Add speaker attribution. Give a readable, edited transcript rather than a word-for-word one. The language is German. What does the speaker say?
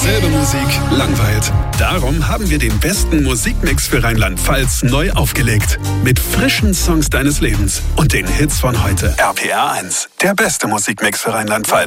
Speaker 1: Dieselbe Musik langweilt. Darum haben wir den besten Musikmix für Rheinland-Pfalz neu aufgelegt. Mit frischen Songs deines Lebens und den Hits von heute. RPR 1, der beste Musikmix für Rheinland-Pfalz.